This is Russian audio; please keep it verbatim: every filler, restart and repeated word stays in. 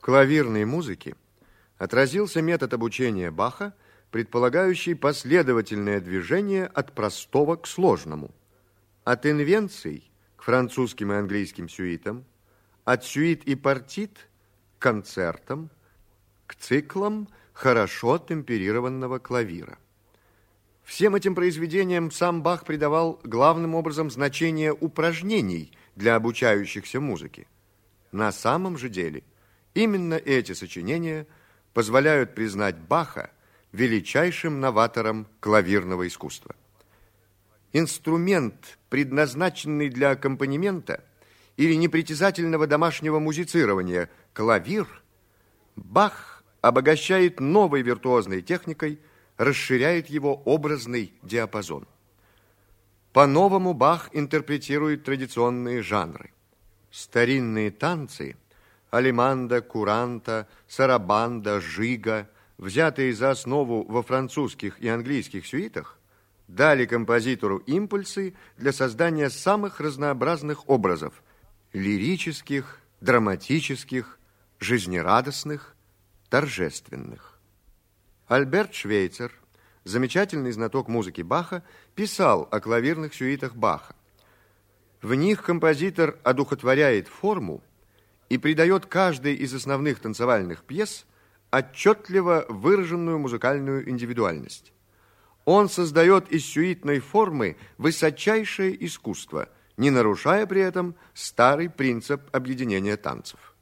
клавирной музыке отразился метод обучения Баха, предполагающий последовательное движение от простого к сложному, от инвенций к французским и английским сюитам, от сюит и партит к концертам, к циклам хорошо темперированного клавира. Всем этим произведениям сам Бах придавал главным образом значение упражнений для обучающихся музыке. На самом же деле именно эти сочинения позволяют признать Баха величайшим новатором клавирного искусства. Инструмент, предназначенный для аккомпанемента или непритязательного домашнего музицирования, клавир, Бах обогащает новой виртуозной техникой, расширяет его образный диапазон. По-новому Бах интерпретирует традиционные жанры. Старинные танцы, алеманда, куранта, сарабанда, жига, взятые за основу во французских и английских сюитах, дали композитору импульсы для создания самых разнообразных образов – лирических, драматических, жизнерадостных, торжественных. Альберт Швейцер, замечательный знаток музыки Баха, писал о клавирных сюитах Баха. В них композитор одухотворяет форму и придает каждой из основных танцевальных пьес отчетливо выраженную музыкальную индивидуальность. Он создает из сюитной формы высочайшее искусство, не нарушая при этом старый принцип объединения танцев.